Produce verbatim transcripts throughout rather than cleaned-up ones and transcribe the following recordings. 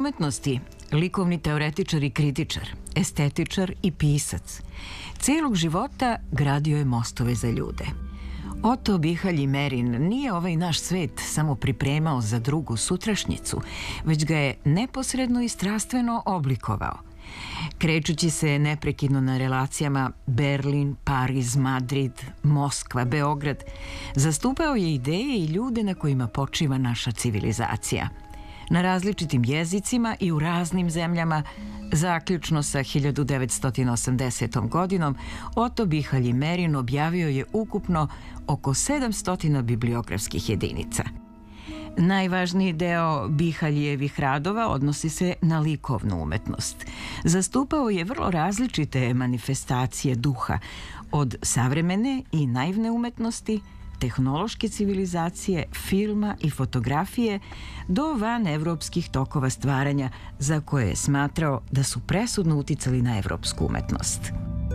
umetnosti, likovni teoretičar i kritičar, estetičar i pisac, celog života gradio je mostove za ljude. Oto Bihalj Merin nije ovaj naš svet samo pripremao za drugu sutrašnjicu, već ga je neposredno i strastveno oblikovao. Krećući se neprekidno na relacijama Berlin, Pariz, Madrid, Moskva, Beograd, zastupao je ideje i ljude na kojima počiva naša civilizacija. Na različitim jezicima i u raznim zemljama, zaključno sa hiljadu devetsto osamdesetom godinom, Oto Bihalj Merin objavio je ukupno oko sedamsto bibliografskih jedinica. Najvažniji deo Bihaljevih radova odnosi se na likovnu umetnost. Zastupao je vrlo različite manifestacije duha, od savremene i naivne umetnosti, tehnološke civilizacije, filma i fotografije do vanevropskih tokova stvaranja za koje je smatrao da su presudno uticali na evropsku umetnost.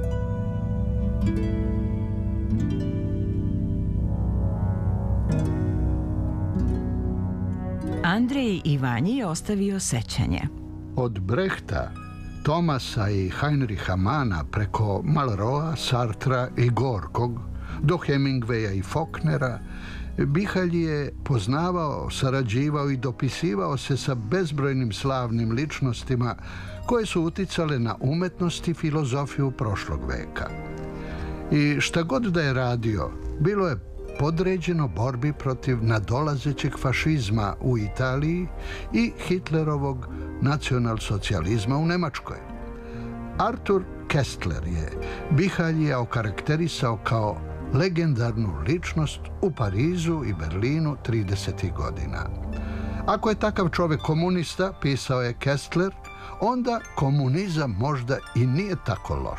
Andrej Ivanji je ostavio sećanje. Od Brehta, Tomasa i Heinricha Mana preko Malroa, Sartra i Gorkog do Hemingwaya i Faulknera, Bihalj je poznavao, sarađivao i dopisivao se sa bezbrojnim slavnim ličnostima koje su uticale na umetnost i filozofiju prošlog veka. I šta god da je radio, bilo je podređeno borbi protiv nadolazećeg fašizma u Italiji i Hitlerovog nacionalsocijalizma u Nemačkoj. Arthur Koestler je Bihalja okarakterisao kao legendarnu ličnost u Parizu i Berlinu tridesetih godina. Ako je takav čovjek komunista, pisao je Koestler, onda komunizam možda i nije tako loš.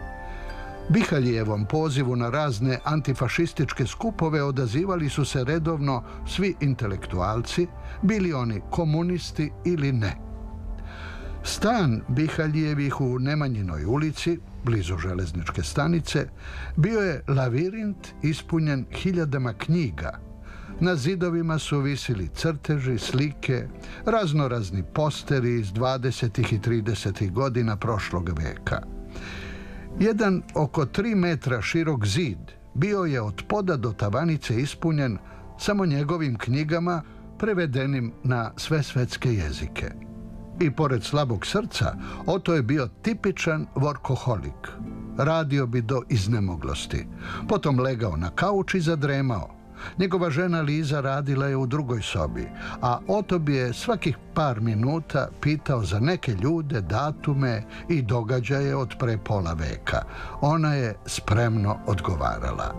Bihaljevom pozivu na razne antifašističke skupove odazivali su se redovno svi intelektualci, bili oni komunisti ili ne. Stan Bihaljevih u Nemanjinoj ulici, blizu železničke stanice, bio je lavirint ispunjen hiljadama knjiga. Na zidovima su visili crteži, slike, raznorazni posteri iz dvadesetih i tridesetih godina prošlog veka. Jedan oko tri metra širok zid bio je od poda do tavanice ispunjen samo njegovim knjigama prevedenim na sve svetske jezike. I pored slabog srca, Oto je bio tipičan workoholik. Radio bi do iznemoglosti, potom legao na kauč i zadremao. Njegova žena Liza radila je u drugoj sobi, a Oto bi je svakih par minuta pitao za neke ljude, datume i događaje od pre pola veka. Ona je spremno odgovarala.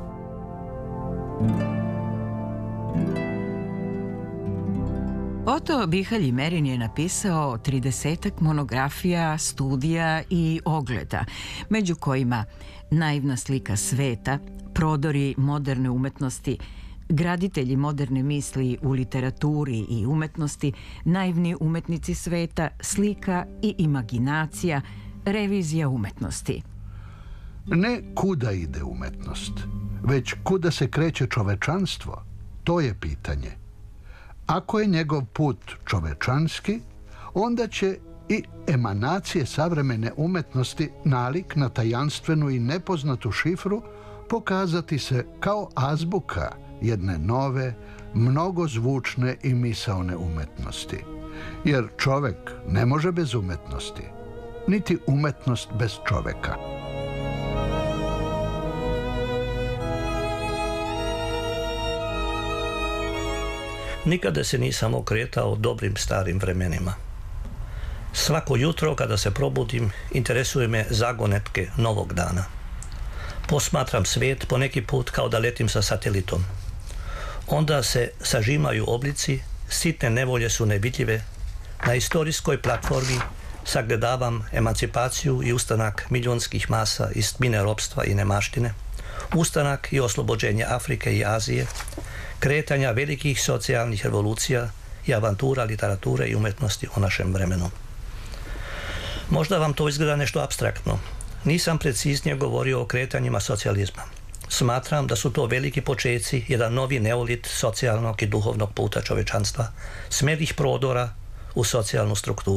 Oto Bihalj Merin je napisao tridesetak monografija, studija i ogleda, među kojima Naivna slika sveta, Prodori moderne umetnosti, Graditelji moderne misli u literaturi i umetnosti, Naivni umetnici sveta, Slika i imaginacija, Revizija umetnosti. Ne kuda ide umetnost, već kuda se kreće čovečanstvo, to je pitanje. Ako je njegov put čovečanski, onda će i emanacije savremene umetnosti, nalik na tajanstvenu i nepoznatu šifru, pokazati se kao azbuka jedne nove, mnogozvučne i misaone umetnosti. Jer čovek ne može bez umetnosti, niti umetnost bez čoveka. Nikada se nisam okretao dobrim starim vremenima. Svako jutro kada se probudim, interesuje me zagonetke novog dana. Posmatram svijet po neki put kao da letim sa satelitom. Onda se sažimaju oblici, sitne nevolje su nevidljive. Na istorijskoj platformi sagledavam emancipaciju i ustanak milionskih masa iz tmine ropstva i nemaštine, ustanak i oslobođenje Afrike i Azije, kretanja velikih socijalnih revolucija i avantura literature i umetnosti o našem vremenu. Možda vam to izgleda nešto apstraktno. Nisam preciznije govorio o kretanjima socijalizma. Smatram da su to veliki počeci, jedan novi neolit socijalnog i duhovnog puta čovečanstva, smelih prodora u socijalnu strukturu.